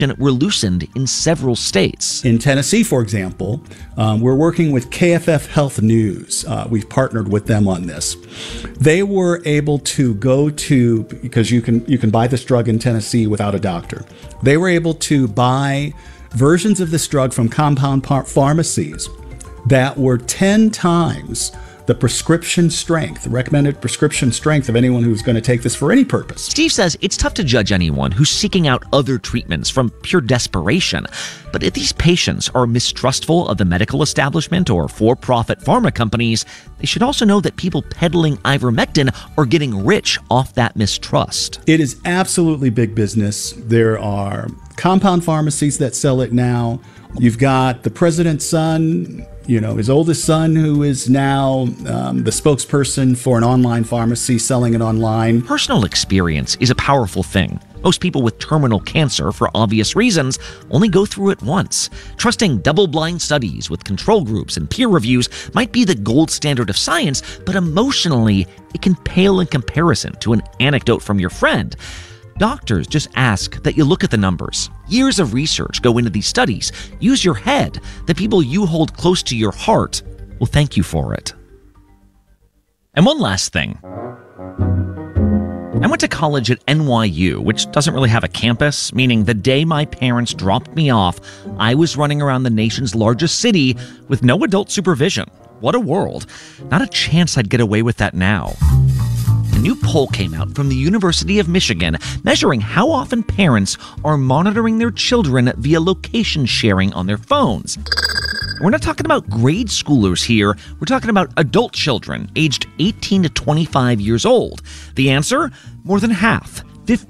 were loosened in several states. In Tennessee, for example, we're working with KFF Health News. We've partnered with them on this. They were able to go to, because you can buy this drug in Tennessee without a doctor. They were able to buy versions of this drug from compound pharmacies that were 10 times the prescription strength, the recommended prescription strength of anyone who's going to take this for any purpose. Steve says it's tough to judge anyone who's seeking out other treatments from pure desperation. But if these patients are mistrustful of the medical establishment or for-profit pharma companies, they should also know that people peddling ivermectin are getting rich off that mistrust. It is absolutely big business. There are compound pharmacies that sell it now. You've got the president's son, his oldest son, who is now the spokesperson for an online pharmacy selling it online. Personal experience is a powerful thing. Most people with terminal cancer, for obvious reasons, only go through it once. Trusting double-blind studies with control groups and peer reviews might be the gold standard of science, but emotionally, it can pale in comparison to an anecdote from your friend. Doctors just ask that you look at the numbers. Years of research go into these studies. Use your head. The people you hold close to your heart will thank you for it. And one last thing. I went to college at NYU, which doesn't really have a campus, meaning the day my parents dropped me off, I was running around the nation's largest city with no adult supervision. What a world. Not a chance I'd get away with that now. A new poll came out from the University of Michigan measuring how often parents are monitoring their children via location sharing on their phones. We're not talking about grade schoolers here. We're talking about adult children aged 18 to 25 years old. The answer? More than half.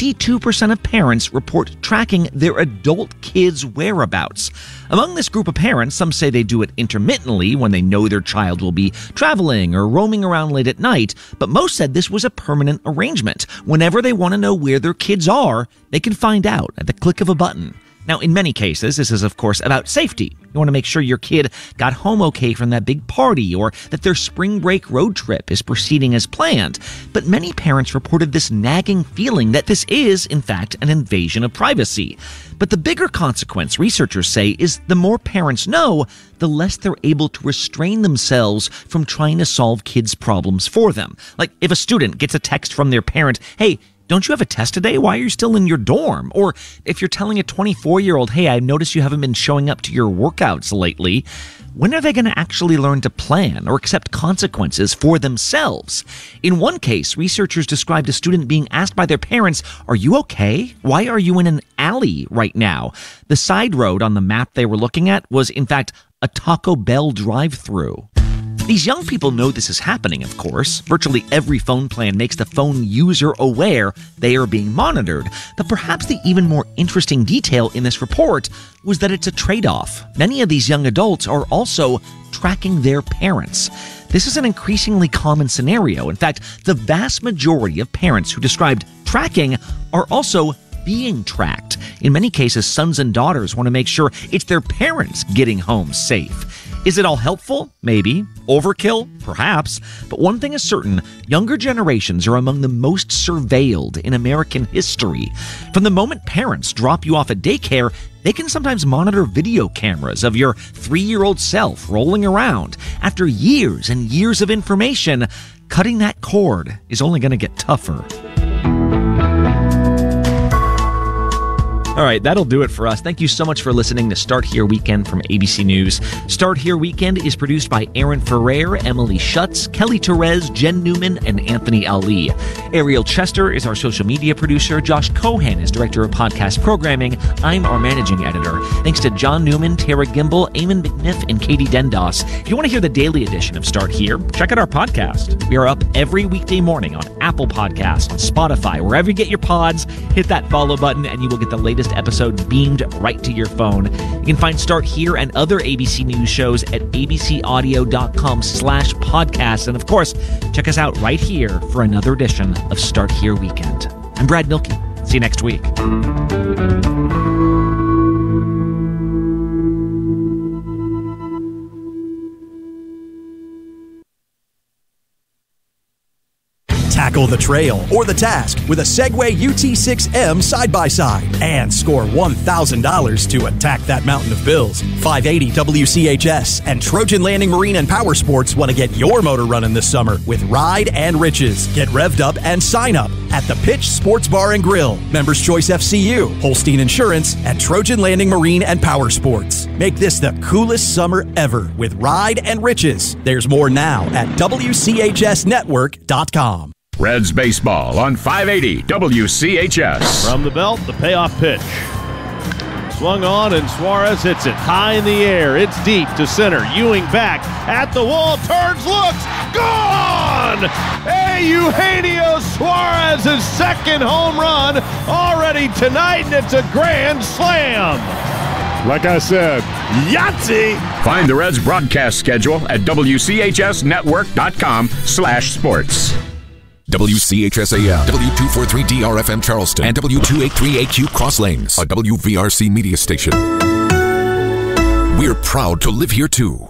52% of parents report tracking their adult kids' whereabouts. Among this group of parents, some say they do it intermittently when they know their child will be traveling or roaming around late at night, but most said this was a permanent arrangement. Whenever they want to know where their kids are, they can find out at the click of a button. Now, in many cases, this is, of course, about safety. You want to make sure your kid got home okay from that big party or that their spring break road trip is proceeding as planned. But many parents reported this nagging feeling that this is, in fact, an invasion of privacy. But the bigger consequence, researchers say, is the more parents know, the less they're able to restrain themselves from trying to solve kids' problems for them. Like if a student gets a text from their parent, "Hey, don't you have a test today? Why are you still in your dorm?" Or if you're telling a 24-year-old, "Hey, I noticed you haven't been showing up to your workouts lately," when are they going to actually learn to plan or accept consequences for themselves? In one case, researchers described a student being asked by their parents, "Are you okay? Why are you in an alley right now?" The side road on the map they were looking at was, in fact, a Taco Bell drive-thru. These young people know this is happening, of course. Virtually every phone plan makes the phone user aware they are being monitored. But perhaps the even more interesting detail in this report was that it's a trade-off. Many of these young adults are also tracking their parents. This is an increasingly common scenario. In fact, the vast majority of parents who described tracking are also being tracked. In many cases, sons and daughters want to make sure it's their parents getting home safe. Is it all helpful? Maybe. Overkill? Perhaps. But one thing is certain, younger generations are among the most surveilled in American history. From the moment parents drop you off at daycare, they can sometimes monitor video cameras of your 3-year-old self rolling around. After years and years of information, cutting that cord is only going to get tougher. All right, that'll do it for us. Thank you so much for listening to Start Here Weekend from ABC News. Start Here Weekend is produced by Aaron Ferrer, Emily Schutz, Kelly Therese, Jen Newman, and Anthony Ali. Ariel Chester is our social media producer. Josh Cohen is director of podcast programming. I'm our managing editor. Thanks to John Newman, Tara Gimbel, Eamon McNiff, and Katie Dendos. If you want to hear the daily edition of Start Here, check out our podcast. We are up every weekday morning on Apple Podcasts, on Spotify, wherever you get your pods. Hit that follow button and you will get the latest episode beamed right to your phone. You can find Start Here and other ABC News shows at abcaudio.com/podcast. And of course, check us out right here for another edition of Start Here Weekend. I'm Brad Milkey. See you next week. Tackle Tackle the trail or the task with a Segway UT6M side-by-side and score $1,000 to attack that mountain of bills. 580 WCHS and Trojan Landing Marine and Power Sports want to get your motor running this summer with Ride and Riches. Get revved up and sign up at the Pitch Sports Bar and Grill, Members Choice FCU, Holstein Insurance, and Trojan Landing Marine and Power Sports. Make this the coolest summer ever with Ride and Riches. There's more now at WCHSnetwork.com. Reds baseball on 580 WCHS. From the belt, the payoff pitch. Swung on, and Suarez hits it high in the air. It's deep to center. Ewing back at the wall, turns, looks, gone! Eugenio Suarez's second home run already tonight, and it's a grand slam. Like I said, Yahtzee! Find the Reds broadcast schedule at WCHSnetwork.com/sports. WCHS-AM, W243DRFM Charleston, and W283AQ Cross Lanes, a WVRC media station. We're proud to live here, too.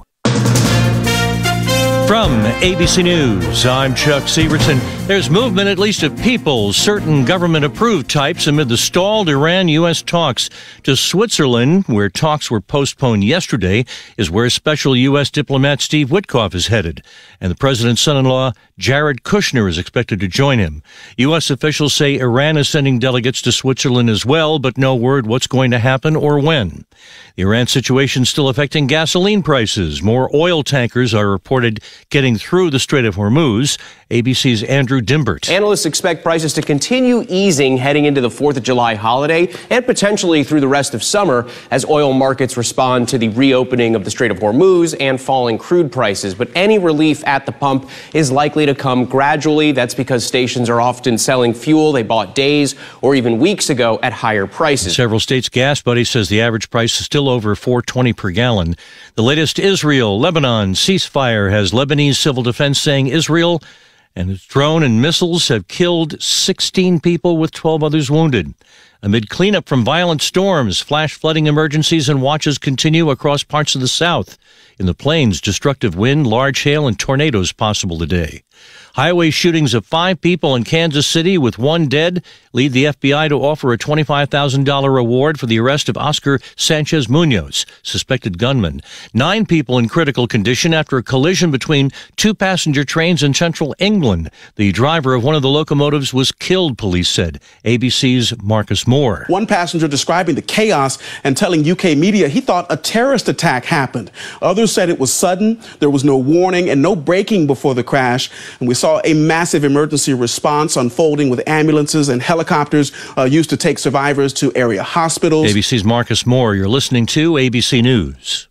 From ABC News, I'm Chuck Severson. There's movement, at least of people, certain government-approved types, amid the stalled Iran-U.S. talks. To Switzerland, where talks were postponed yesterday, is where special U.S. diplomat Steve Witkoff is headed. And the president's son-in-law, Jared Kushner, is expected to join him. U.S. officials say Iran is sending delegates to Switzerland as well, but no word what's going to happen or when. The Iran situation still affecting gasoline prices. More oil tankers are reported getting through the Strait of Hormuz. ABC's Andrew Dimbert. Analysts expect prices to continue easing heading into the 4th of July holiday and potentially through the rest of summer as oil markets respond to the reopening of the Strait of Hormuz and falling crude prices. But any relief at the pump is likely to come gradually. That's because stations are often selling fuel they bought days or even weeks ago at higher prices. Several states' gas buddy says the average price is still over $4.20 per gallon. The latest Israel-Lebanon ceasefire has Lebanese civil defense saying Israel and its drone and missiles have killed 16 people with 12 others wounded. Amid cleanup from violent storms, flash flooding emergencies and watches continue across parts of the South. In the plains, destructive wind, large hail, and tornadoes possible today. Highway shootings of 5 people in Kansas City with 1 dead lead the FBI to offer a $25,000 reward for the arrest of Oscar Sanchez Munoz, suspected gunman. 9 people in critical condition after a collision between 2 passenger trains in central England. The driver of one of the locomotives was killed, police said. ABC's Marcus Moore. One passenger describing the chaos and telling UK media he thought a terrorist attack happened. Others said it was sudden, there was no warning and no braking before the crash. And we saw a massive emergency response unfolding with ambulances and helicopters used to take survivors to area hospitals. ABC's Marcus Moore. You're listening to ABC News.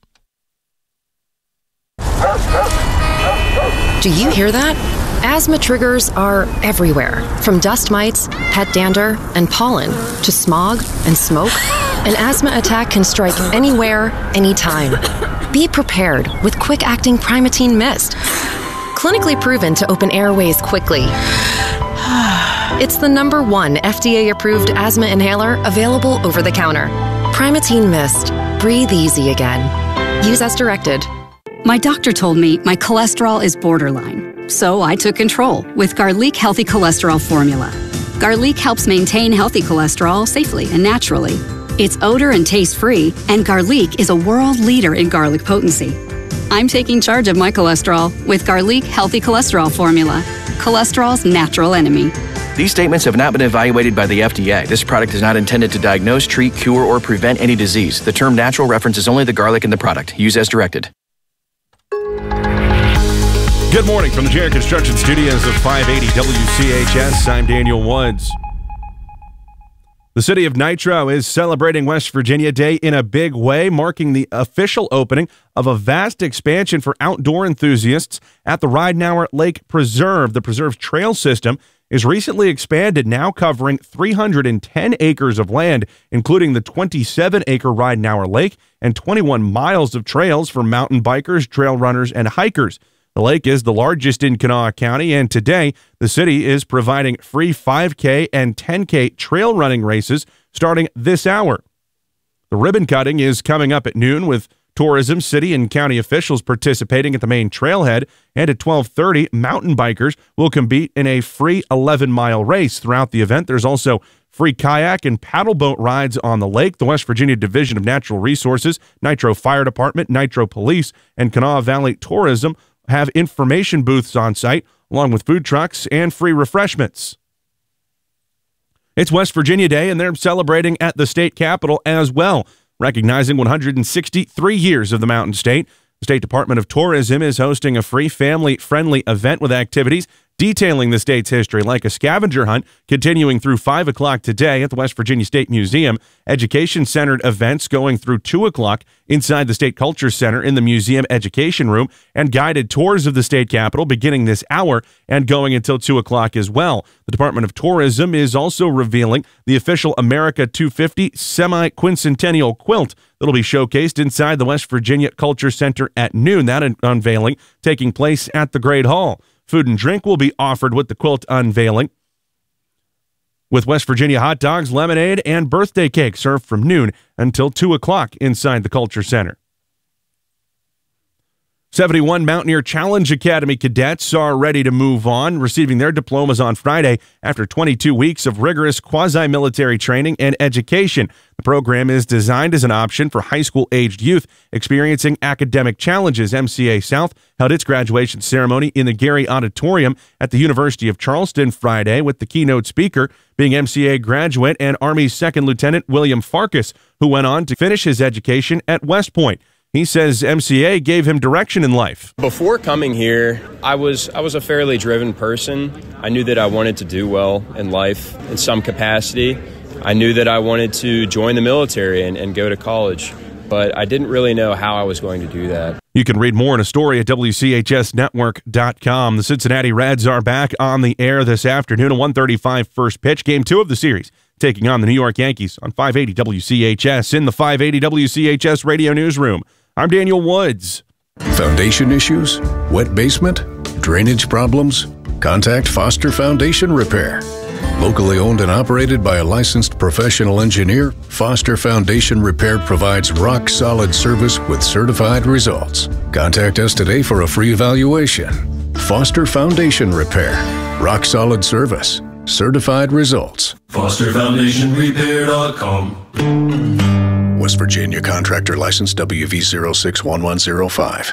Do you hear that? Asthma triggers are everywhere, from dust mites, pet dander, and pollen, to smog and smoke. An asthma attack can strike anywhere, anytime. Be prepared with quick-acting Primatene Mist. Clinically proven to open airways quickly. It's the #1 FDA-approved asthma inhaler available over the counter. Primatene Mist. Breathe easy again. Use as directed. My doctor told me my cholesterol is borderline, so I took control with Garlic Healthy Cholesterol Formula. Garlic helps maintain healthy cholesterol safely and naturally. It's odor and taste-free, and Garlic is a world leader in garlic potency. I'm taking charge of my cholesterol with Garlic Healthy Cholesterol Formula, cholesterol's natural enemy. These statements have not been evaluated by the FDA. This product is not intended to diagnose, treat, cure, or prevent any disease. The term natural references only the garlic in the product. Use as directed. Good morning from the Jarrett Construction Studios of 580 WCHS. I'm Daniel Woods. The city of Nitro is celebrating West Virginia Day in a big way, marking the official opening of a vast expansion for outdoor enthusiasts at the Ridenour Lake Preserve. The Preserve Trail System is recently expanded, now covering 310 acres of land, including the 27-acre Ridenour Lake and 21 miles of trails for mountain bikers, trail runners, and hikers. The lake is the largest in Kanawha County, and today the city is providing free 5K and 10K trail running races starting this hour. The ribbon cutting is coming up at noon, with Tourism, city, and county officials participating at the main trailhead, and at 12:30, mountain bikers will compete in a free 11-mile race. Throughout the event, there's also free kayak and paddle boat rides on the lake. The West Virginia Division of Natural Resources, Nitro Fire Department, Nitro Police, and Kanawha Valley Tourism have information booths on site, along with food trucks and free refreshments. It's West Virginia Day, and they're celebrating at the state capitol as well, recognizing 163 years of the Mountain State. The State Department of Tourism is hosting a free family-friendly event with activities detailing the state's history, like a scavenger hunt continuing through 5 o'clock today at the West Virginia State Museum, education-centered events going through 2 o'clock inside the State Culture Center in the museum education room, and guided tours of the state capitol beginning this hour and going until 2 o'clock as well. The Department of Tourism is also revealing the official America 250 semi-quincentennial quilt that'll be showcased inside the West Virginia Culture Center at noon. That unveiling taking place at the Great Hall. Food and drink will be offered with the quilt unveiling, with West Virginia hot dogs, lemonade, and birthday cake served from noon until 2 o'clock inside the Culture Center. 71 Mountaineer Challenge Academy cadets are ready to move on, receiving their diplomas on Friday after 22 weeks of rigorous quasi-military training and education. The program is designed as an option for high school-aged youth experiencing academic challenges. MCA South held its graduation ceremony in the Gary Auditorium at the University of Charleston Friday, with the keynote speaker being MCA graduate and Army Second Lieutenant William Farkas, who went on to finish his education at West Point. He says MCA gave him direction in life. Before coming here, I was a fairly driven person. I knew that I wanted to do well in life in some capacity. I knew that I wanted to join the military and go to college, but I didn't really know how I was going to do that. You can read more in a story at WCHSnetwork.com. The Cincinnati Reds are back on the air this afternoon, a 1:35 first pitch, game 2 of the series, taking on the New York Yankees on 580 WCHS. In the 580 WCHS radio newsroom, I'm Daniel Woods. Foundation issues? Wet basement? Drainage problems? Contact Foster Foundation Repair. Locally owned and operated by a licensed professional engineer, Foster Foundation Repair provides rock-solid service with certified results. Contact us today for a free evaluation. Foster Foundation Repair. Rock-solid service. Certified results. FosterFoundationRepair.com. West Virginia Contractor License WV061105.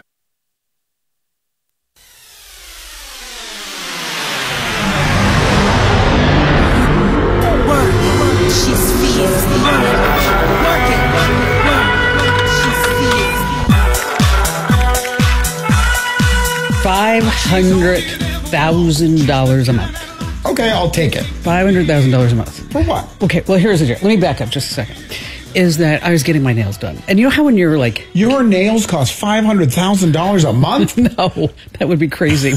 $500,000 a month. Okay, I'll take it. $500,000 a month. For what? Okay, well, here's the deal. Let me back up just a second. Is that I was getting my nails done. And you know how when you're like... Your nails cost $500,000 a month? No, that would be crazy.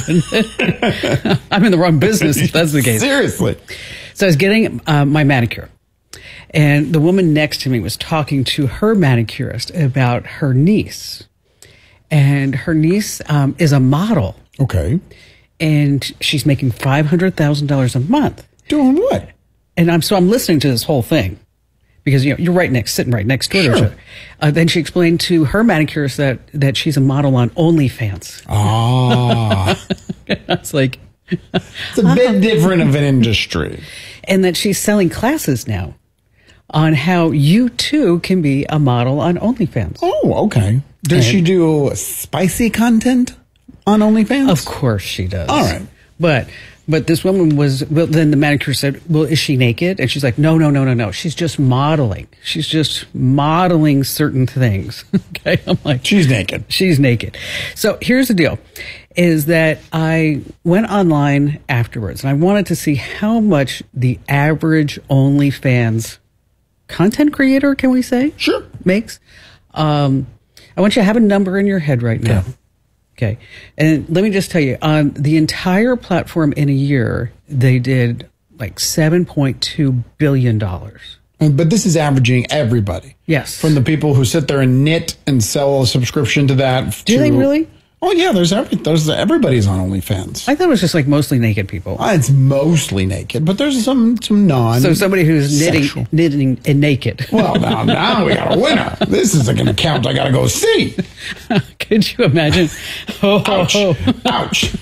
I'm in the wrong business if that's the case. Seriously. So I was getting my manicure. And the woman next to me was talking to her manicurist about her niece. And her niece is a model. Okay. And she's making $500,000 a month. Doing what? And I'm listening to this whole thing. Because you're sitting right next door to each other. Then she explained to her manicurist that she's a model on OnlyFans. Ah, it's like it's a bit different of an industry, and that she's selling classes now on how you too can be a model on OnlyFans. Oh, okay. Does she do spicy content on OnlyFans? Of course she does. All right, But this woman then the manicure said, well, is she naked? And she's like, no. She's just modeling. She's just modeling certain things. Okay. I'm like, she's naked. She's naked. So here's the deal, is that I went online afterwards and I wanted to see how much the average OnlyFans content creator, can we say? Sure. Makes. I want you to have a number in your head right now. Yeah. Okay. And let me just tell you, on the entire platform in a year, they did like $7.2 billion. But this is averaging everybody. Yes. From the people who sit there and knit and sell a subscription to that. Do they really? Oh yeah, there's everybody's on OnlyFans. I thought it was just like mostly naked people. It's mostly naked, but there's some non. So somebody who's knitting and naked. Well, now we got a winner. This isn't going to count. I got to go see. Could you imagine? Ouch! Ouch!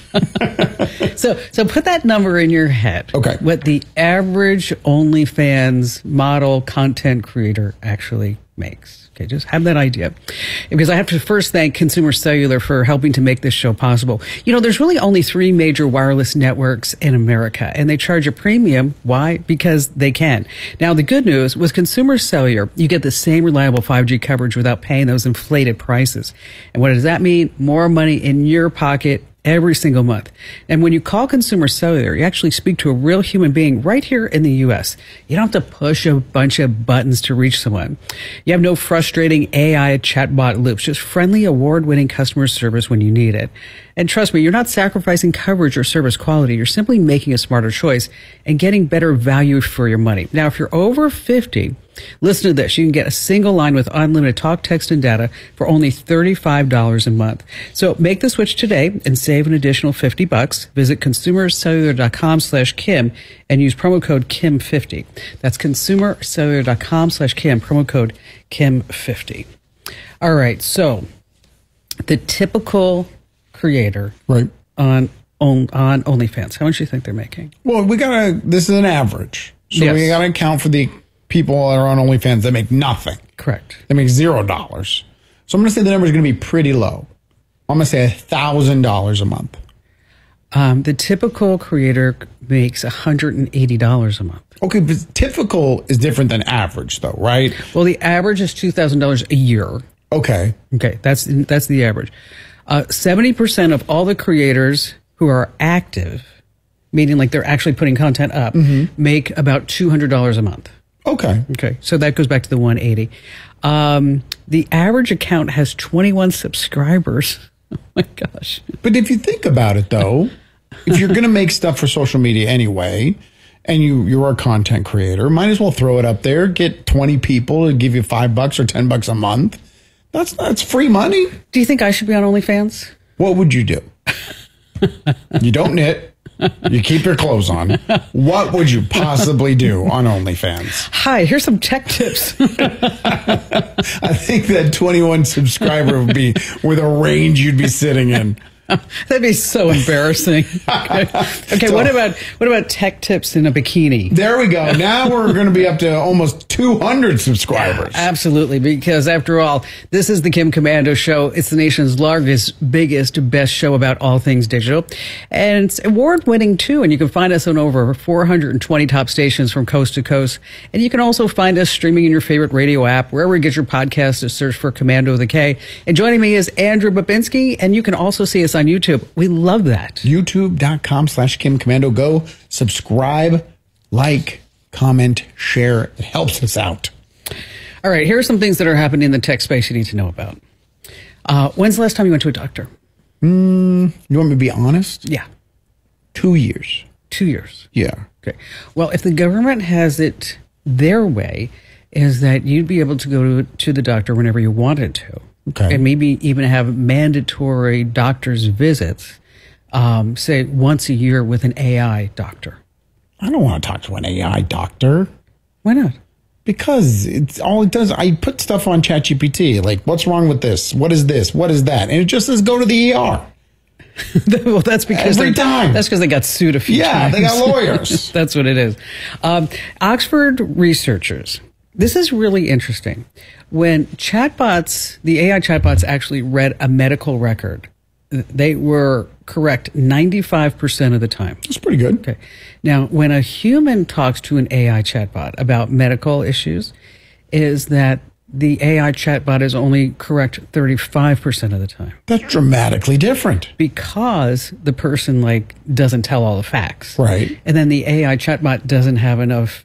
So put that number in your head. Okay. What the average OnlyFans model content creator actually makes. Okay, just have that idea. Because I have to first thank Consumer Cellular for helping to make this show possible. You know, there's really only 3 major wireless networks in America, and they charge a premium. Why? Because they can. Now, the good news, with Consumer Cellular, you get the same reliable 5G coverage without paying those inflated prices. And what does that mean? More money in your pocket every single month. And when you call Consumer Cellular, you actually speak to a real human being right here in the U.S. You don't have to push a bunch of buttons to reach someone. You have no frustrating AI chatbot loops, just friendly, award-winning customer service when you need it. And trust me, you're not sacrificing coverage or service quality. You're simply making a smarter choice and getting better value for your money. Now, if you're over 50, listen to this. You can get a single line with unlimited talk, text, and data for only $35 a month. So make the switch today and save an additional $50. Visit consumercellular.com/Kim and use promo code KIM50. That's consumercellular.com/Kim, promo code KIM50. All right. So the typical creator on OnlyFans, how much do you think they're making? Well, this is an average. So Yes. we got to account for the people that are on OnlyFans that make nothing. Correct. They make $0. So I'm going to say the number is going to be pretty low. I'm going to say $1,000 a month. The typical creator makes $180 a month. Okay, but typical is different than average, though, right? Well, the average is $2,000 a year. Okay. Okay, that's the average. 70% of all the creators who are active, meaning like they're actually putting content up, make about $200 a month. Okay. Okay, so that goes back to the 180. The average account has 21 subscribers. Oh my gosh. But if you think about it, though, if you're going to make stuff for social media anyway, and you're a content creator, might as well throw it up there, get 20 people to give you $5 or $10 a month. That's free money. Do you think I should be on OnlyFans? What would you do? You don't knit. You keep your clothes on. What would you possibly do on OnlyFans? Hi, here's some tech tips. I think that 21 subscriber would be with a range you'd be sitting in. That'd be so embarrassing. Okay, what about tech tips in a bikini? There we go. Now we're going to be up to almost 200 subscribers. Yeah, absolutely, because after all, this is the Kim Komando Show. It's the nation's largest, biggest, best show about all things digital. And it's award-winning, too, and you can find us on over 420 top stations from coast to coast. And you can also find us streaming in your favorite radio app, wherever you get your podcast, to search for Komando with a K. And joining me is Andrew Babinski, and you can also see us on YouTube. We love that. YouTube.com/Kim Komando. Go subscribe, like, comment, share. It helps us out. All right, here are some things that are happening in the tech space you need to know about. When's the last time you went to a doctor? You want me to be honest? Yeah. 2 years. 2 years. Yeah. Okay. Well, if the government has it their way, is that you'd be able to go to the doctor whenever you wanted to. Okay. And maybe even have mandatory doctor's visits, say once a year with an AI doctor. I don't want to talk to an AI doctor. Why not? Because it's all it does. I put stuff on ChatGPT, like, what's wrong with this? What is this? What is that? And it just says, go to the ER. Well, that's because every time. That's because they got sued a few times. Yeah, they got lawyers. That's what it is. Oxford researchers. This is really interesting. When chatbots, the AI chatbots actually read a medical record, they were correct 95% of the time. That's pretty good. Okay. Now, when a human talks to an AI chatbot about medical issues, is that the AI chatbot is only correct 35% of the time. That's dramatically different. Because the person doesn't tell all the facts. Right. And then the AI chatbot doesn't have enough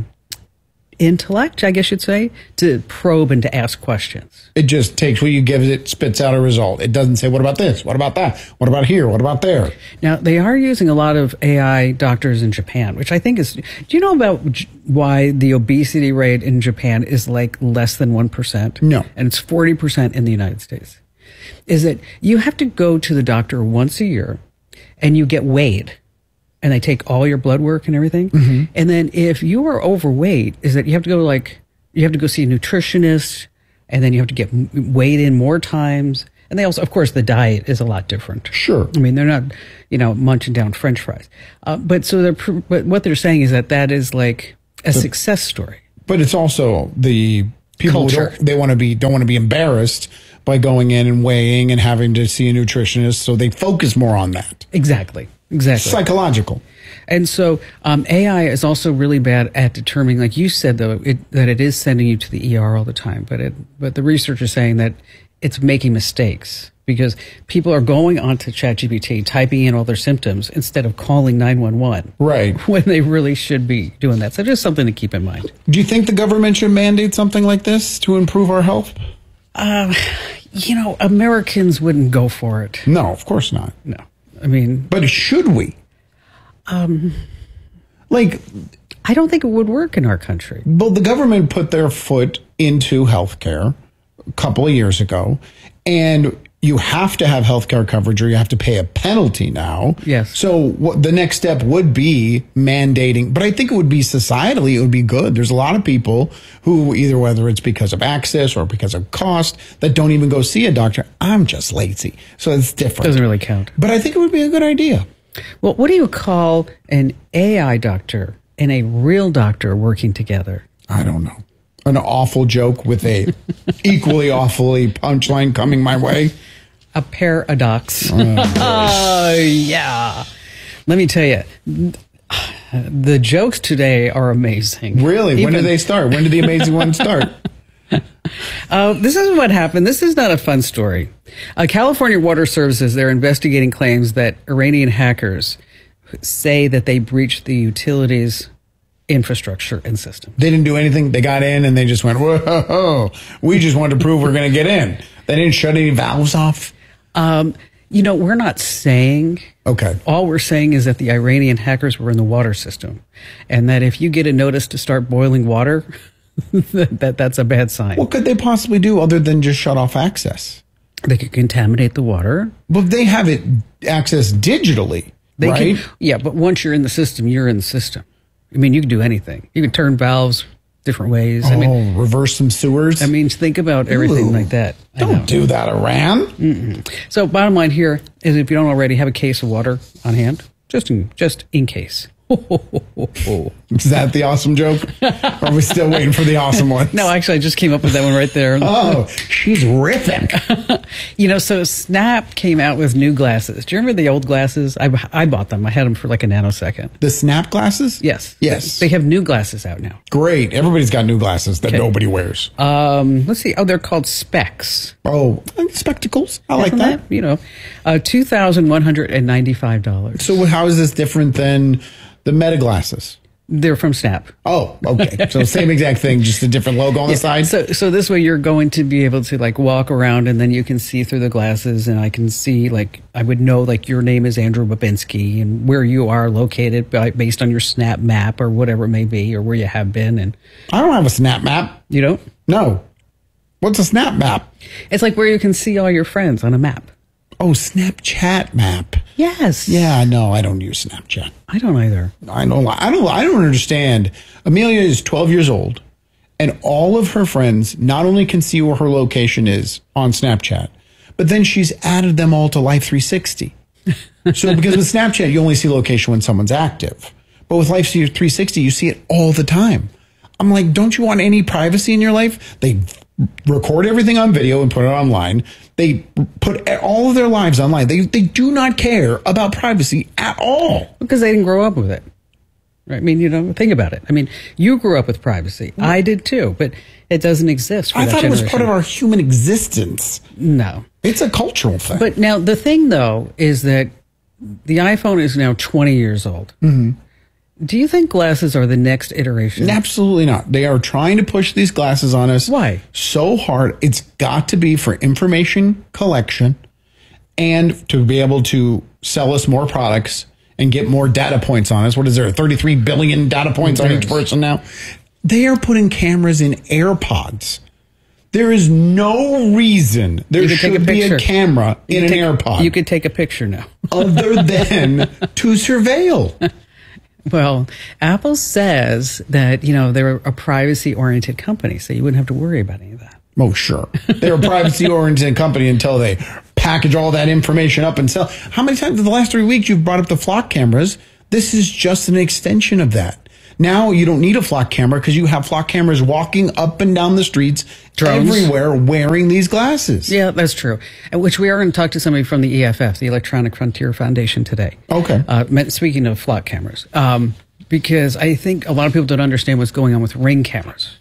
intellect, I guess you'd say, to probe and to ask questions. It just takes what you give it, spits out a result. It doesn't say, what about this? What about that? What about here? What about there? Now, they are using a lot of AI doctors in Japan, which I think is... Do you know about why the obesity rate in Japan is less than 1%? No. And it's 40% in the United States. is that you have to go to the doctor once a year and you get weighed. And they take all your blood work and everything. Mm-hmm. And then if you are overweight, is that you have to go see a nutritionist, and then you have to get weighed in more times. And they also, of course, the diet is a lot different. Sure. I mean, they're not, munching down French fries. But what they're saying is that is like a success story. But it's also the people Culture. who don't want to be embarrassed by going in and weighing and having to see a nutritionist, so they focus more on that. Exactly. Psychological. And so AI is also really bad at determining, like you said, though, that it is sending you to the ER all the time. But the research is saying that it's making mistakes because people are going onto ChatGPT, typing in all their symptoms instead of calling 911. Right. When they really should be doing that. So just something to keep in mind. Do you think the government should mandate something like this to improve our health? Americans wouldn't go for it. No, of course not. No. I mean, but should we? I don't think it would work in our country. Well, the government put their foot into healthcare a couple of years ago, and you have to have healthcare coverage or you have to pay a penalty now. Yes. So the next step would be mandating, but I think it would be societally, it would be good. There's a lot of people who either, whether it's because of access or because of cost, that don't even go see a doctor. I'm just lazy. So it's different. Doesn't really count. But I think it would be a good idea. Well, what do you call an AI doctor and a real doctor working together? I don't know. An awful joke with a equally awfully punchline coming my way. A paradox. Oh, yeah. Let me tell you, the jokes today are amazing. Really? When did they start? When did the amazing ones start? This is what happened. This is not a fun story. California Water Services, they're investigating claims that Iranian hackers say that they breached the utilities infrastructure and system. They didn't do anything. They got in and they just went, whoa, we just wanted to prove we're going to get in. They didn't shut any valves off. We're not saying. Okay. All we're saying is that the Iranian hackers were in the water system, and that if you get a notice to start boiling water, that's a bad sign. What could they possibly do other than just shut off access? They could contaminate the water. Well, they have it accessed digitally, right? But once you're in the system, you're in the system. I mean, you can do anything. You can turn valves different ways. Reverse some sewers. I mean, think about everything like that. Don't do that, Iran. Mm-mm. So bottom line here is, if you don't already have a case of water on hand, just in case. Is that the awesome joke? Or are we still waiting for the awesome one? No, actually, I just came up with that one right there. Oh, she's riffing. So Snap came out with new glasses. Do you remember the old glasses? I bought them. I had them for like a nanosecond. The Snap glasses? Yes. Yes. They have new glasses out now. Great. Everybody's got new glasses that nobody wears. Let's see. Oh, they're called Specs. Oh, spectacles. I like that. $2,195. So how is this different than the Meta glasses? They're from Snap. Oh, okay. So same exact thing, just a different logo on the side? So this way you're going to be able to walk around, and then you can see through the glasses, and I can see I would know your name is Andrew Babinski and where you are located based on your Snap map or whatever it may be, or where you have been. And I don't have a Snap map. You don't? No. What's a Snap map? It's where you can see all your friends on a map. Oh, Snapchat map. Yes. Yeah, no, I don't use Snapchat. I don't either. I don't understand. Amelia is 12 years old, and all of her friends not only can see where her location is on Snapchat, but then she's added them all to Life 360. So because with Snapchat, you only see location when someone's active. But with Life 360, you see it all the time. I'm like, don't you want any privacy in your life? They record everything on video and put it online. They put all of their lives online. They do not care about privacy at all. Because they didn't grow up with it. Right? I mean, think about it. I mean, you grew up with privacy. I did too, but it doesn't exist for I that thought generation. it was part of our human existence. No. It's a cultural thing. But now, the thing, though, is that the iPhone is now 20 years old. Mm-hmm. Do you think glasses are the next iteration? Absolutely not. They are trying to push these glasses on us. Why? So hard. It's got to be for information collection and to be able to sell us more products and get more data points on us. What is there? 33 billion data points on each person now? They are putting cameras in AirPods. There is no reason there should be a camera in an AirPod. You could take a picture now. Other than to surveil. Well, Apple says that, they're a privacy-oriented company, so you wouldn't have to worry about any of that. Oh, sure. They're a privacy-oriented company until they package all that information up and sell. How many times in the last 3 weeks you've brought up the flock cameras? This is just an extension of that. Now you don't need a flock camera because you have flock cameras walking up and down the streets everywhere wearing these glasses. Yeah, that's true. Which we are going to talk to somebody from the EFF, the Electronic Frontier Foundation, today. Okay. Speaking of flock cameras, because I think a lot of people don't understand what's going on with Ring cameras,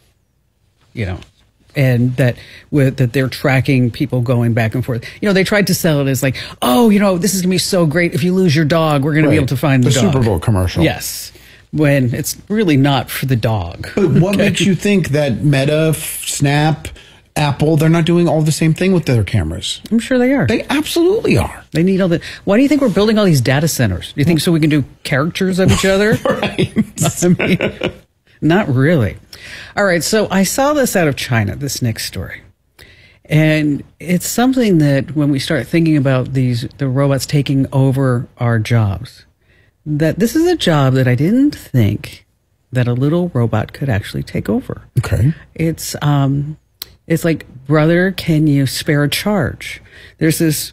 and that they're tracking people going back and forth. They tried to sell it as like, this is going to be so great. If you lose your dog, we're going to be able to find the dog. Super Bowl commercial. Yes. When it's really not for the dog. But what makes you think that Meta, Snap, Apple, they're not doing all the same thing with their cameras? I'm sure they are. They absolutely are. They need all the... Why do you think we're building all these data centers? Do you think so we can do caricatures of each other? Right. I mean, not really. All right, so I saw this out of China, this next story. And it's something that when we start thinking about the robots taking over our jobs, that this is a job that I didn't think that a little robot could actually take over. Okay. It's like, brother, can you spare a charge? There's this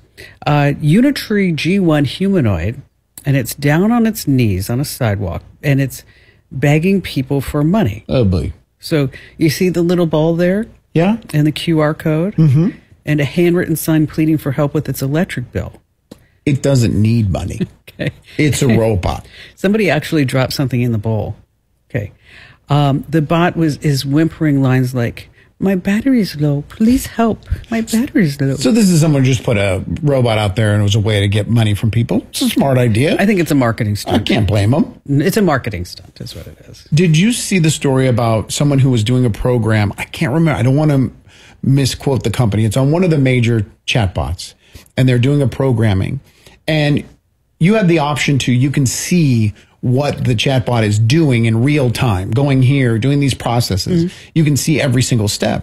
Unitree G1 humanoid, and it's down on its knees on a sidewalk, and it's begging people for money. Oh, boy. So you see the little ball there? Yeah. And the QR code? Mm-hmm. And a handwritten sign pleading for help with its electric bill. It doesn't need money. Okay. It's a robot. Somebody actually dropped something in the bowl. Okay. The bot is whimpering lines like, "My battery's low. Please help. My battery's low." So this is someone just put a robot out there and it was a way to get money from people. It's a smart idea. I think it's a marketing stunt. I can't blame them. It's a marketing stunt is what it is. Did you see the story about someone who was doing a program? I can't remember. I don't want to misquote the company. It's on one of the major chatbots, and they're doing a programming. And you have the option you can see what the chatbot is doing in real time, going here, doing these processes. Mm-hmm. You can see every single step.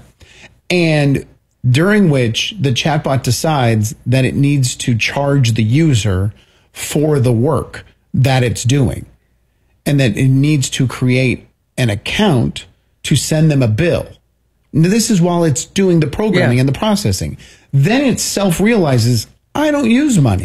And during which the chatbot decides that it needs to charge the user for the work that it's doing, and that it needs to create an account to send them a bill. Now, this is while it's doing the programming and the processing. Then it self-realizes, I don't use money.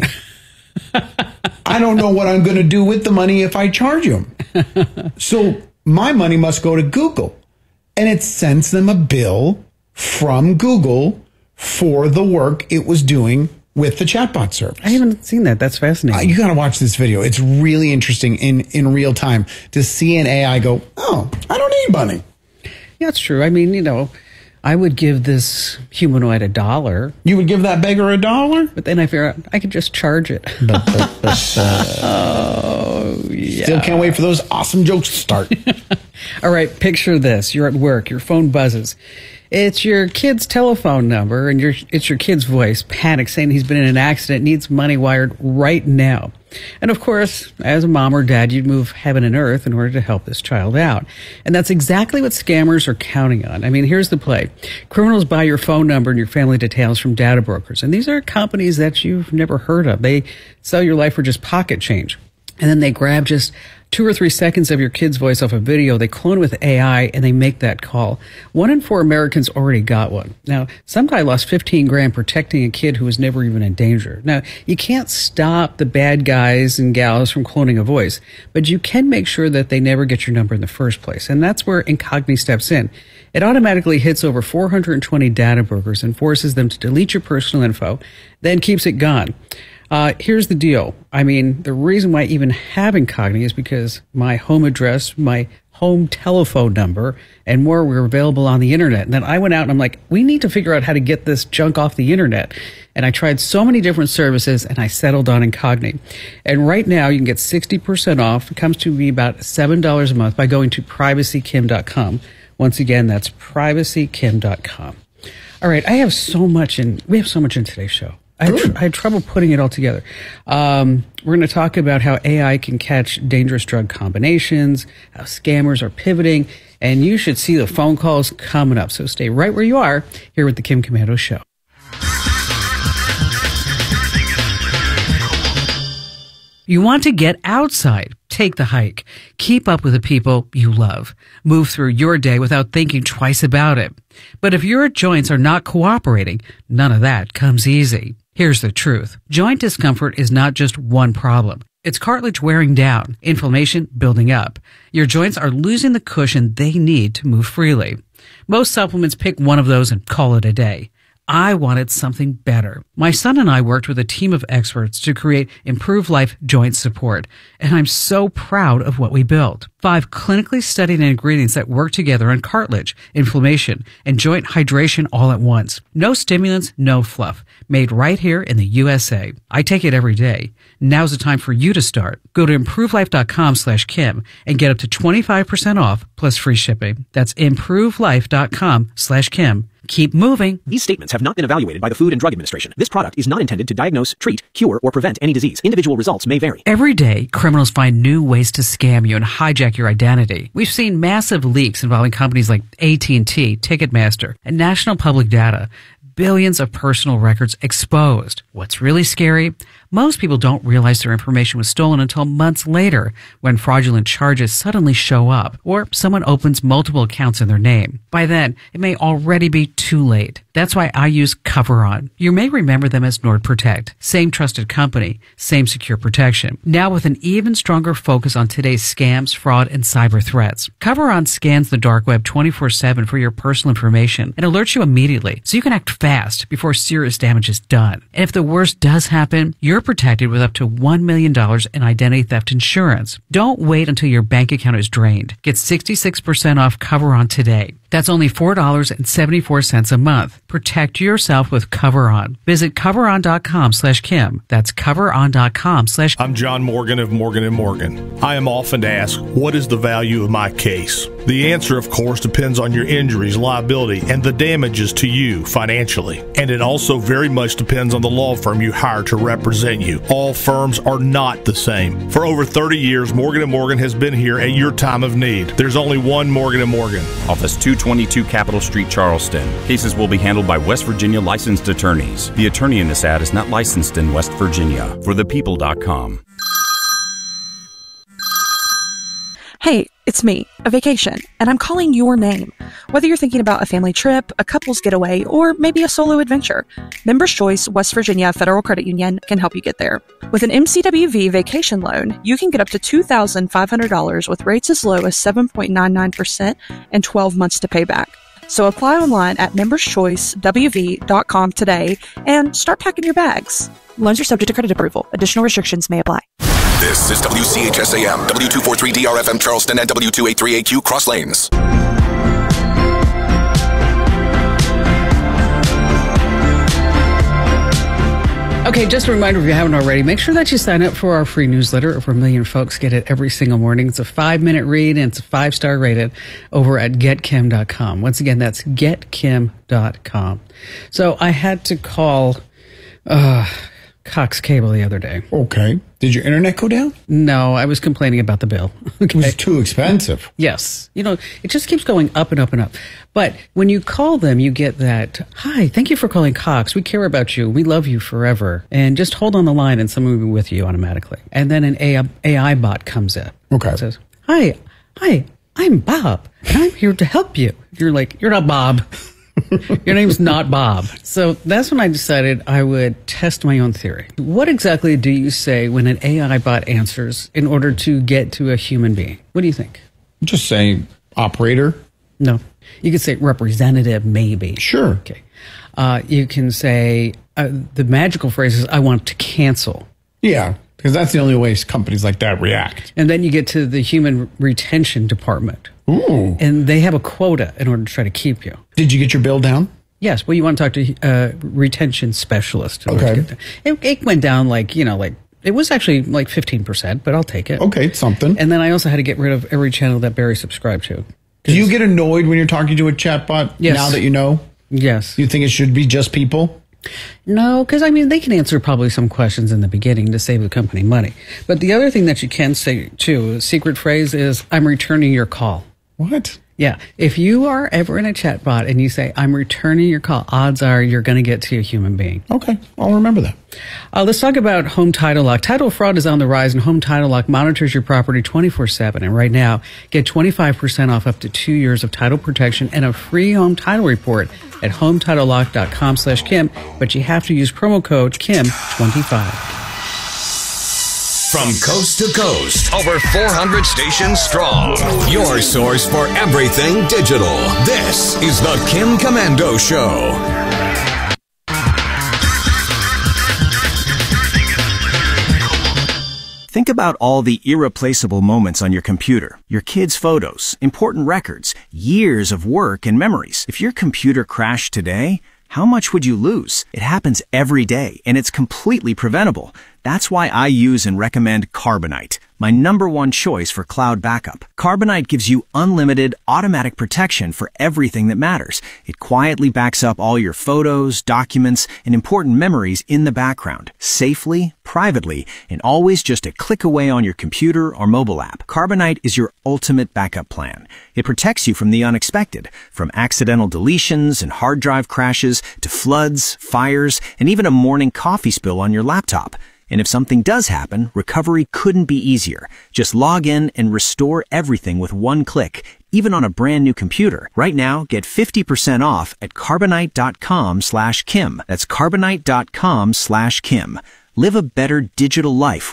I don't know what I'm going to do with the money if I charge them. So my money must go to Google. And it sends them a bill from Google for the work it was doing with the chatbot service. I haven't seen that. That's fascinating. You got to watch this video. It's really interesting in real time to see an AI go, oh, I don't need money. Yeah, it's true. I mean, I would give this humanoid $1. You would give that beggar $1? But then I figure out I could just charge it. Oh, yeah. Still can't wait for those awesome jokes to start. All right, picture this. You're at work. Your phone buzzes. It's your kid's telephone number, and it's your kid's voice, panic, saying he's been in an accident, needs money wired right now. And of course, as a mom or dad, you'd move heaven and earth in order to help this child out. And that's exactly what scammers are counting on. I mean, here's the play. Criminals buy your phone number and your family details from data brokers. And these are companies that you've never heard of. They sell your life for just pocket change. And then they grab just 2 or 3 seconds of your kid's voice off a video, they clone with AI, and they make that call. 1 in 4 Americans already got one. Now, some guy lost $15,000 protecting a kid who was never even in danger. Now, you can't stop the bad guys and gals from cloning a voice, but you can make sure that they never get your number in the first place. And that's where Incogni steps in. It automatically hits over 420 data brokers and forces them to delete your personal info, then keeps it gone. Here's the deal. I mean, the reason why I even have Incogni is because my home address, my home telephone number, and more were available on the internet. And then I went out and I'm like, we need to figure out how to get this junk off the internet. And I tried so many different services and I settled on Incogni. And right now you can get 60% off. It comes to be about $7 a month by going to privacykim.com. Once again, that's privacykim.com. All right. We have so much in today's show. I had trouble putting it all together. We're going to talk about how AI can catch dangerous drug combinations, how scammers are pivoting, and you should see the phone calls coming up. So stay right where you are here with the Kim Komando Show. You want to get outside. Take the hike. Keep up with the people you love. Move through your day without thinking twice about it. But if your joints are not cooperating, none of that comes easy. Here's the truth. Joint discomfort is not just one problem. It's cartilage wearing down, inflammation building up. Your joints are losing the cushion they need to move freely. Most supplements pick one of those and call it a day. I wanted something better. My son and I worked with a team of experts to create Improve Life Joint Support, and I'm so proud of what we built. 5 clinically studied ingredients that work together on cartilage, inflammation, and joint hydration all at once. No stimulants, no fluff. Made right here in the USA. I take it every day. Now's the time for you to start. Go to improvelife.com/Kim and get up to 25% off plus free shipping. That's improvelife.com/Kim. Keep moving. These statements have not been evaluated by the Food and Drug Administration. This product is not intended to diagnose, treat, cure, or prevent any disease. Individual results may vary. Every day, criminals find new ways to scam you and hijack your identity. We've seen massive leaks involving companies like AT&T, Ticketmaster, and National Public Data. Billions of personal records exposed. What's really scary? Most people don't realize their information was stolen until months later when fraudulent charges suddenly show up or someone opens multiple accounts in their name. By then, it may already be too late. That's why I use CoverOn. You may remember them as NordProtect. Same trusted company, same secure protection. Now with an even stronger focus on today's scams, fraud, and cyber threats. CoverOn scans the dark web 24/7 for your personal information and alerts you immediately so you can act fast before serious damage is done. And if the worst does happen, you're protected with up to $1 million in identity theft insurance. Don't wait until your bank account is drained. Get 66% off CoverOn today. That's only $4.74 a month. Protect yourself with CoverOn. Visit coveron.com/Kim. That's coveron.com/. I'm John Morgan of Morgan & Morgan. I am often asked, what is the value of my case? The answer, of course, depends on your injuries, liability, and the damages to you financially. And it also very much depends on the law firm you hire to represent you. All firms are not the same. For over 30 years, Morgan & Morgan has been here at your time of need. There's only one Morgan & Morgan. Office 222 Capitol Street, Charleston. Cases will be handled by West Virginia licensed attorneys. The attorney in this ad is not licensed in West Virginia. For thepeople.com. Hey, it's me, a vacation, and I'm calling your name. Whether you're thinking about a family trip, a couple's getaway, or maybe a solo adventure, Members Choice West Virginia Federal Credit Union can help you get there. With an MCWV vacation loan, you can get up to $2,500 with rates as low as 7.99% and 12 months to pay back. So apply online at memberschoicewv.com today and start packing your bags. Loans are subject to credit approval. Additional restrictions may apply. This is WCHSAM, W243DRFM Charleston, and W283AQ Cross Lanes. Okay, just a reminder, if you haven't already, make sure that you sign up for our free newsletter. Over 1 million folks get it every single morning. It's a 5-minute read, and it's a 5-star rated over at getkim.com. Once again, that's getkim.com. So I had to call Cox Cable the other day. Okay. Did your internet go down? No, I was complaining about the bill. Okay. It was too expensive. Yes. You know, it just keeps going up and up and up. But when you call them, you get that, hi, thank you for calling Cox. We care about you. We love you forever. And just hold on the line and someone will be with you automatically. And then an AI bot comes in. Okay. And says, hi, I'm Bob, and I'm here to help you. You're like, you're not Bob. Your name's not Bob. So that's when I decided I would test my own theory. What exactly do you say when an AI bot answers in order to get to a human being? What do you think? Just say operator. No. You could say representative, maybe. Sure. Okay. You can say, the magical phrase is, I want to cancel. Yeah, because that's the only way companies like that react. And then you get to the human retention department. Ooh. And they have a quota in order to try to keep you. Did you get your bill down? Yes. Well, you want to talk to a retention specialist. Okay. It went down it was actually like 15%, but I'll take it. Okay, something. And then I also had to get rid of every channel that Barry subscribed to. Do you get annoyed when you're talking to a chatbot? Yes. Now that you know? Yes. You think it should be just people? No, because they can answer probably some questions in the beginning to save the company money. But the other thing that you can say too, a secret phrase is, I'm returning your call. What? Yeah. If you are ever in a chat bot and you say, I'm returning your call, odds are you're going to get to a human being. Okay. I'll remember that. Let's talk about Home Title Lock. Title fraud is on the rise, and Home Title Lock monitors your property 24/7. And right now, get 25% off up to 2 years of title protection and a free home title report at HometitleLock.com/Kim. But you have to use promo code KIM25. From coast to coast, over 400 stations strong. Your source for everything digital. This is the Kim Komando Show. Think about all the irreplaceable moments on your computer. Your kids' photos, important records, years of work and memories. If your computer crashed today, how much would you lose? It happens every day, and it's completely preventable. That's why I use and recommend Carbonite, my #1 choice for cloud backup. Carbonite gives you unlimited automatic protection for everything that matters. It quietly backs up all your photos, documents, and important memories in the background, safely, privately, and always just a click away on your computer or mobile app. Carbonite is your ultimate backup plan. It protects you from the unexpected, from accidental deletions and hard drive crashes to floods, fires, and even a morning coffee spill on your laptop. And if something does happen, recovery couldn't be easier. Just log in and restore everything with one click, even on a brand new computer. Right now, get 50% off at Carbonite.com/Kim. That's Carbonite.com/Kim. Live a better digital life.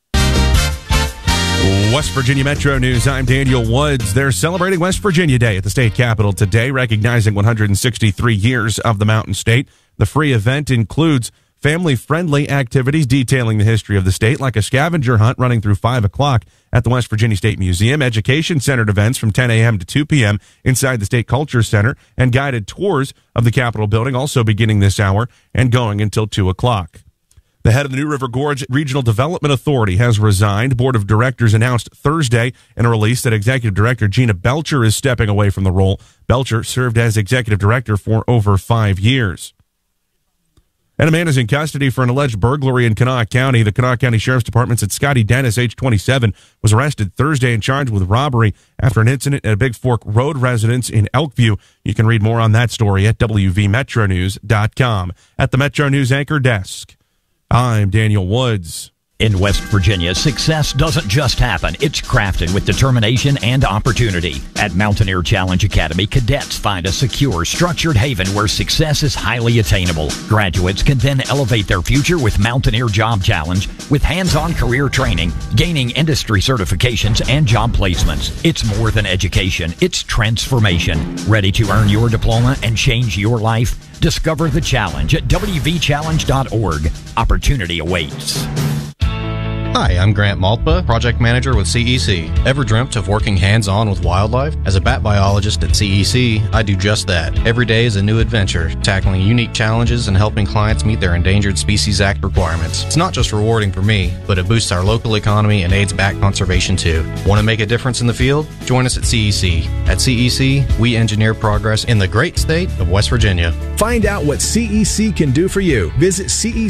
West Virginia Metro News, I'm Daniel Woods. They're celebrating West Virginia Day at the state capitol today, recognizing 163 years of the Mountain State. The free event includes family-friendly activities detailing the history of the state, like a scavenger hunt running through 5 o'clock at the West Virginia State Museum, education-centered events from 10 a.m. to 2 p.m. inside the State Culture Center, and guided tours of the Capitol building also beginning this hour and going until 2 o'clock. The head of the New River Gorge Regional Development Authority has resigned. Board of Directors announced Thursday in a release that Executive Director Gina Belcher is stepping away from the role. Belcher served as Executive Director for over 5 years. And a man is in custody for an alleged burglary in Kanawha County. The Kanawha County Sheriff's Department said Scotty Dennis, age 27, was arrested Thursday and charged with robbery after an incident at a Big Fork Road residence in Elkview. You can read more on that story at WVMetroNews.com. At the Metro News Anchor Desk, I'm Daniel Woods. In West Virginia, success doesn't just happen. It's crafted with determination and opportunity. At Mountaineer Challenge Academy, cadets find a secure, structured haven where success is highly attainable. Graduates can then elevate their future with Mountaineer Job Challenge, with hands-on career training, gaining industry certifications, and job placements. It's more than education. It's transformation. Ready to earn your diploma and change your life? Discover the challenge at WVChallenge.org. Opportunity awaits. Hi, I'm Grant Maltba, Project Manager with CEC. Ever dreamt of working hands-on with wildlife? As a bat biologist at CEC, I do just that. Every day is a new adventure, tackling unique challenges and helping clients meet their Endangered Species Act requirements. It's not just rewarding for me, but it boosts our local economy and aids bat conservation too. Want to make a difference in the field? Join us at CEC. At CEC, we engineer progress in the great state of West Virginia. Find out what CEC can do for you. Visit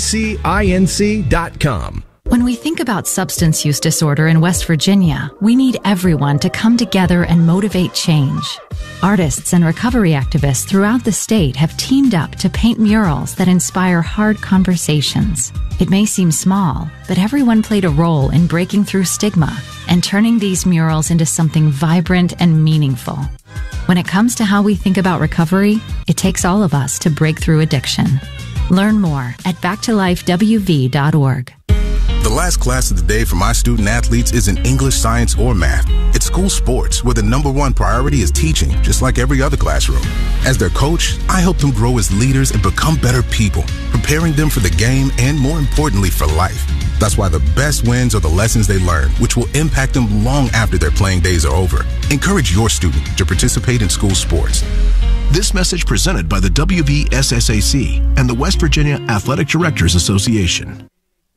CECinc.com. When we think about substance use disorder in West Virginia, we need everyone to come together and motivate change. Artists and recovery activists throughout the state have teamed up to paint murals that inspire hard conversations. It may seem small, but everyone played a role in breaking through stigma and turning these murals into something vibrant and meaningful. When it comes to how we think about recovery, it takes all of us to break through addiction. Learn more at backtolifewv.org. The last class of the day for my student athletes isn't English, science, or math. It's school sports, where the #1 priority is teaching, just like every other classroom. As their coach, I help them grow as leaders and become better people, preparing them for the game and, more importantly, for life. That's why the best wins are the lessons they learn, which will impact them long after their playing days are over. Encourage your student to participate in school sports. This message presented by the WVSSAC and the West Virginia Athletic Directors Association.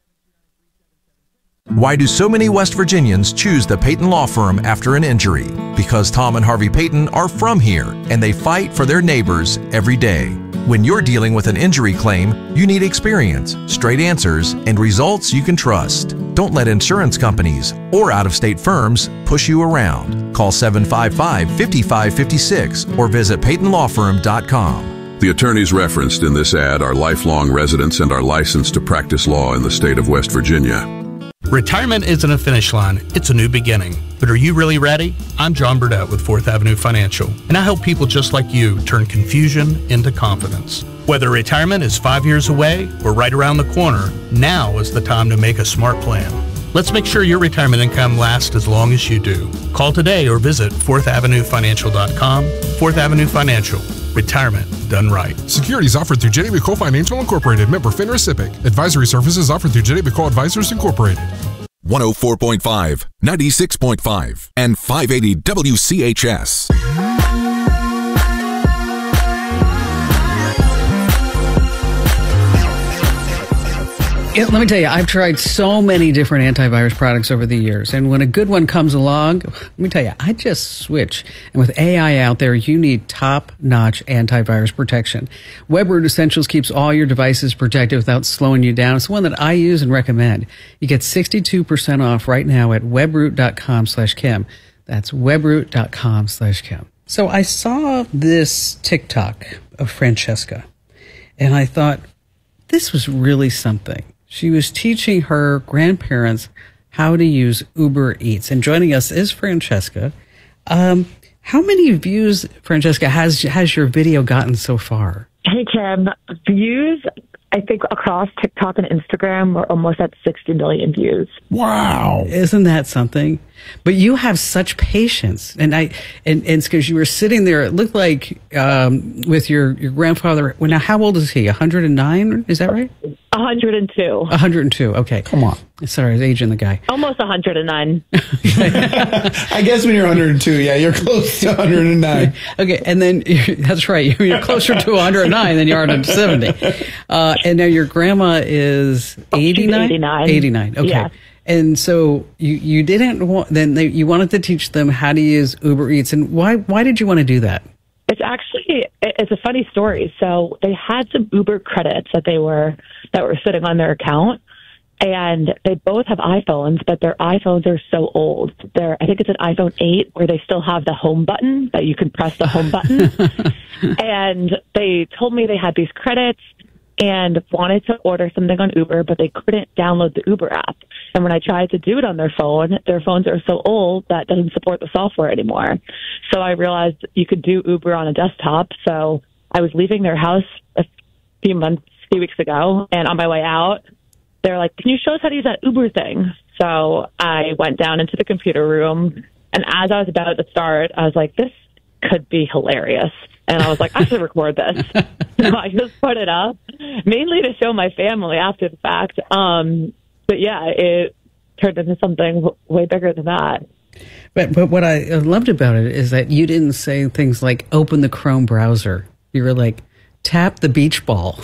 Why do so many West Virginians choose the Payton Law Firm after an injury? Because Tom and Harvey Payton are from here, and they fight for their neighbors every day. When you're dealing with an injury claim, you need experience, straight answers, and results you can trust. Don't let insurance companies or out-of-state firms push you around. Call 755-5556 or visit PeytonLawFirm.com. The attorneys referenced in this ad are lifelong residents and are licensed to practice law in the state of West Virginia. Retirement isn't a finish line, it's a new beginning. But are you really ready? I'm John Burdett with 4th Avenue Financial, and I help people just like you turn confusion into confidence. Whether retirement is 5 years away or right around the corner, now is the time to make a smart plan. Let's make sure your retirement income lasts as long as you do. Call today or visit 4thavenuefinancial.com. 4th Avenue Financial. Retirement done right. Securities offered through Jenny McCole Financial Incorporated, member FINRA SIPC. Advisory services offered through Jenny McCole Advisors Incorporated. 104.5, 96.5, and 580 WCHS. Let me tell you, I've tried so many different antivirus products over the years, and when a good one comes along, let me tell you, I just switch. And with AI out there, you need top-notch antivirus protection. WebRoot Essentials keeps all your devices protected without slowing you down. It's one that I use and recommend. You get 62% off right now at webroot.com/Kim. That's webroot.com/Kim. So I saw this TikTok of Francesca, and I thought, this was really something. She was teaching her grandparents how to use Uber Eats. And joining us is Francesca. How many views, Francesca, has your video gotten so far? Hey, Kim. Views, I think across TikTok and Instagram, we're almost at 60 million views. Wow. Isn't that something? But you have such patience. And it's because you were sitting there, it looked like with your grandfather. Well, now, how old is he? 109? Is that right? 102. 102. Okay. Come on. Sorry, I was aging the guy. Almost 109. I guess when you're 102, yeah, you're close to 109. Okay, and then that's right. You're closer to 109 than you are to 70. And now your grandma is 89? 89. 89. Okay. Yeah. And so you didn't want, you wanted to teach them how to use Uber Eats. And why did you want to do that? It's a funny story. So they had some Uber credits that were sitting on their account, and they both have iPhones, but their iPhones are so old. I think it's an iPhone 8 where they still have the home button that you can press the home button. And they told me they had these credits and wanted to order something on Uber, but they couldn't download the Uber app. And when I tried to do it on their phones are so old that doesn't support the software anymore. So I realized you could do Uber on a desktop. So I was leaving their house a few weeks ago, and on my way out, they're like, "Can you show us how to use that Uber thing?" So I went down into the computer room, and as I was about to start, I was like, this could be hilarious. And I was like, I should record this. So I just put it up, mainly to show my family after the fact. But yeah, it turned into something way bigger than that. But what I loved about it is that you didn't say things like open the Chrome browser. You were like, tap the beach ball.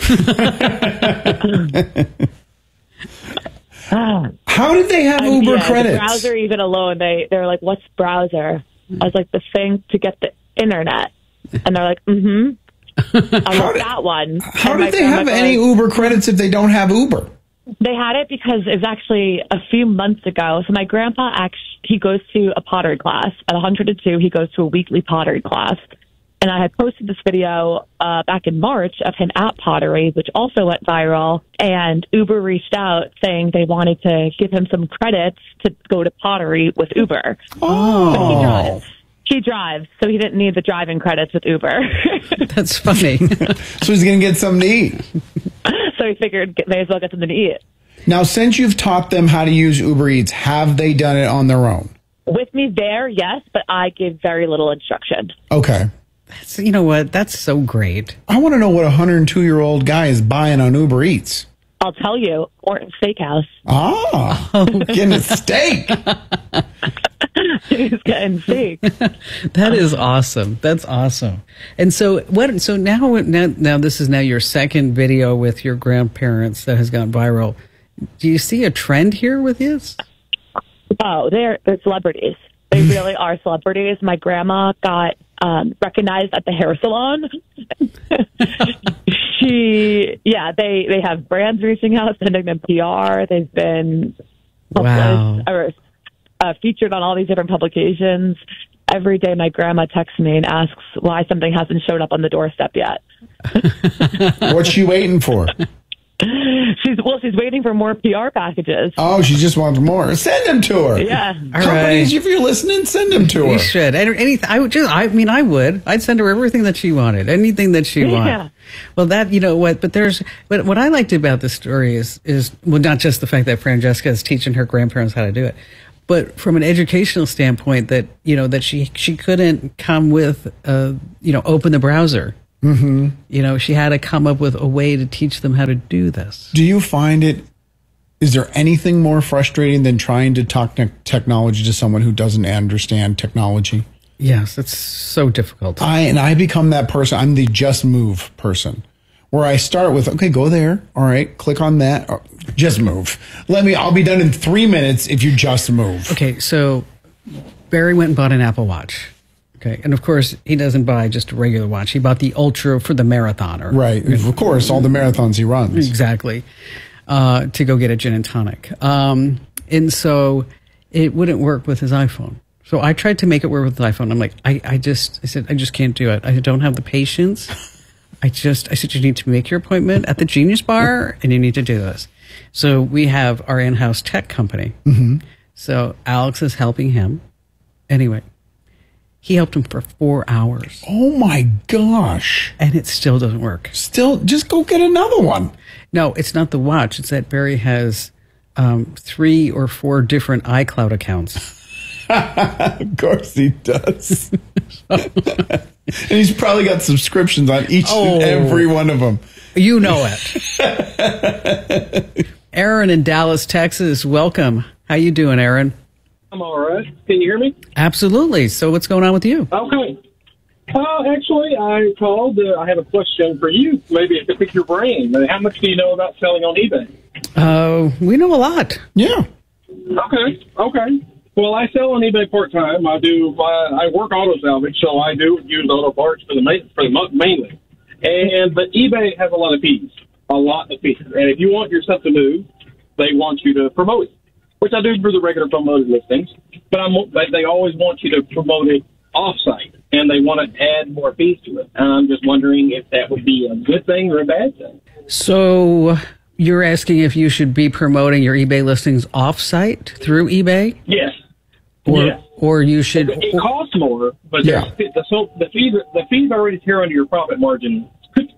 How did they have Uber credits? The browser even alone, they're like, what's browser? I was like, the thing to get the internet. And they're like, mm-hmm. I like that one. How did they have any Uber credits if they don't have Uber? They had it because it was actually a few months ago. So my grandpa, he goes to a pottery class. At 102, he goes to a weekly pottery class. And I had posted this video back in March of him at pottery, which also went viral. And Uber reached out saying they wanted to give him some credits to go to pottery with Uber. Oh. But he drives, so he didn't need the driving credits with Uber. That's funny. So he's going to get something to eat. So he figured may as well get something to eat. Now, since you've taught them how to use Uber Eats, have they done it on their own? With me there, yes, but I give very little instruction. Okay. You know what? That's so great. I want to know what a 102-year-old guy is buying on Uber Eats. I'll tell you, Orton Steakhouse. Ah, getting a steak. He's getting steak. That is awesome. That's awesome. And so what? So now this is now your second video with your grandparents that has gone viral. Do you see a trend here with this? Oh, they're celebrities. They really are celebrities. My grandma got recognized at the hair salon. They have brands reaching out, sending them PR. They've been featured on all these different publications. Every day my grandma texts me and asks why something hasn't showed up on the doorstep yet. What's she waiting for? She's waiting for more PR packages. Oh, she just wants more. Send them to her. Yeah. Companies, if you're listening, send them to her. You should. I would. I'd send her everything that she wanted, anything that she wanted. Well, but what I liked about this story is not just the fact that Francesca is teaching her grandparents how to do it, but from an educational standpoint that she couldn't come with, open the browser. Mm-hmm. She had to come up with a way to teach them how to do this. Do you find is there anything more frustrating than trying to talk technology to someone who doesn't understand technology? Yes, it's so difficult. I become that person. I'm the just move person, where I start with, okay, go there. All right, click on that. Just move. I'll be done in 3 minutes if you just move. Okay, so Barry went and bought an Apple Watch. Okay, and of course, he doesn't buy just a regular watch. He bought the Ultra for the marathoner. Right, of course, all the marathons he runs. Exactly, to go get a gin and tonic. And so it wouldn't work with his iPhone. So I tried to make it work with the iPhone. I'm like, I said, I just can't do it. I don't have the patience. I said, you need to make your appointment at the Genius Bar, and you need to do this. So we have our in-house tech company. Mm-hmm. So Alex is helping him. Anyway. He helped him for 4 hours. Oh, my gosh. And it still doesn't work. Still, just go get another one. No, it's not the watch. It's that Barry has 3 or 4 different iCloud accounts. Of course he does. And he's probably got subscriptions on each and every one of them. You know it. Aaron in Dallas, Texas, welcome. How you doing, Aaron? I'm all right. Can you hear me? Absolutely. So what's going on with you? Okay. Actually, I called. I have a question for you. Maybe it could pick your brain. How much do you know about selling on eBay? We know a lot. Yeah. Okay. Well, I sell on eBay part-time. I work auto salvage, so I do use auto parts mainly. But eBay has a lot of fees. And if you want your stuff to move, they want you to promote it, which I do for the regular promoted listings. But they always want you to promote it off-site, and they want to add more fees to it. And I'm just wondering if that would be a good thing or a bad thing. So you're asking if you should be promoting your eBay listings off-site through eBay? Yes. Or you should... It costs more, but the fees already tear under your profit margin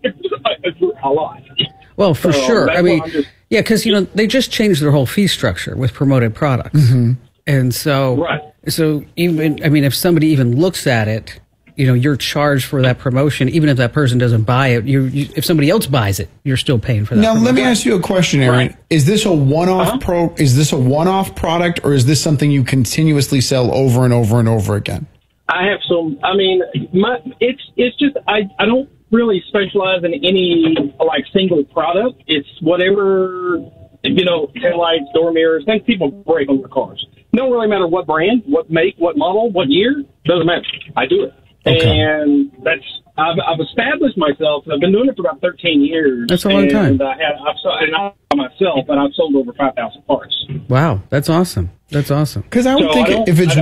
a lot. Well, for sure. I mean, because they just changed their whole fee structure with promoted products, and so even if somebody even looks at it, you're charged for that promotion, even if that person doesn't buy it. If somebody else buys it, you're still paying for that. Now, promotion. let me ask you a question, Aaron. Right. Is this a one-off Is this a one-off product, or is this something you continuously sell over and over and over again? I have some. I mean, it's just I don't really specialize in any single product. It's whatever, headlights, door mirrors, things people break on their cars. Don't really matter what brand, what make, what model, what year, doesn't matter. I do it. Okay. And I've established myself. I've been doing it for about 13 years. That's a long time. And I've myself, and I've sold over 5,000 parts. Wow, that's awesome. Because I would think if it's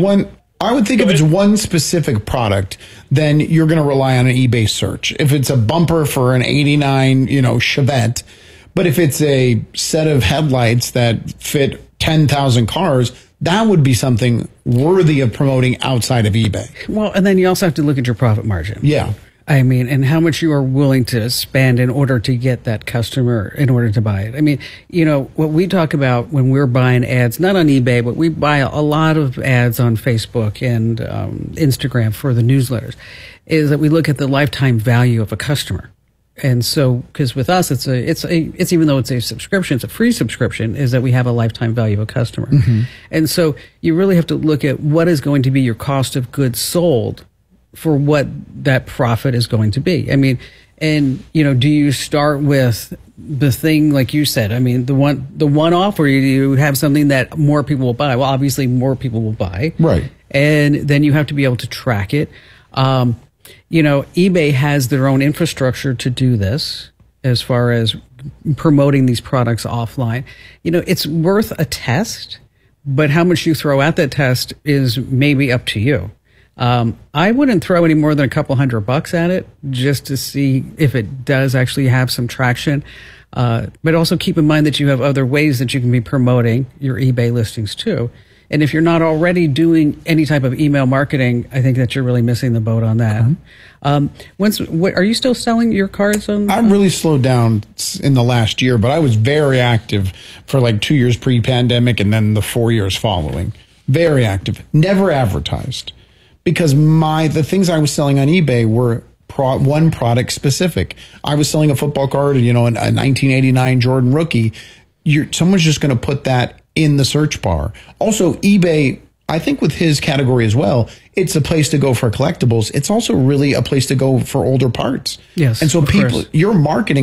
one specific product, then you're going to rely on an eBay search. If it's a bumper for an 89, Chevette, but if it's a set of headlights that fit 10,000 cars, that would be something worthy of promoting outside of eBay. Well, and then you also have to look at your profit margin. Yeah. I mean, and how much you are willing to spend in order to get that customer in order to buy it. I mean, what we talk about when we're buying ads, not on eBay, but we buy a lot of ads on Facebook and Instagram for the newsletters, is that we look at the lifetime value of a customer. And so, because with us, it's even though it's a subscription, it's a free subscription, is that we have a lifetime value of a customer. Mm-hmm. And so you really have to look at what is going to be your cost of goods sold for what that profit is going to be. I mean, and do you start with the thing like you said? I mean, the one-off, or you have something that more people will buy? Well, obviously, more people will buy, right? And then you have to be able to track it. eBay has their own infrastructure to do this. as far as promoting these products offline. It's worth a test, but how much you throw at that test is maybe up to you. I wouldn't throw any more than a couple $100 at it just to see if it does actually have some traction. But also keep in mind that you have other ways that you can be promoting your eBay listings too. And if you're not already doing any type of email marketing, I think that you're really missing the boat on that. Are you still selling your cards on? I really slowed down in the last year, but I was very active for like 2 years pre-pandemic and then the 4 years following. Very active. Never advertised because the things I was selling on eBay were one product specific. I was selling a football card, a 1989 Jordan rookie. Someone's just going to put that in the search bar. Also, eBay, I think with his category as well, it's a place to go for collectibles. It's also really a place to go for older parts. Yes. And so your marketing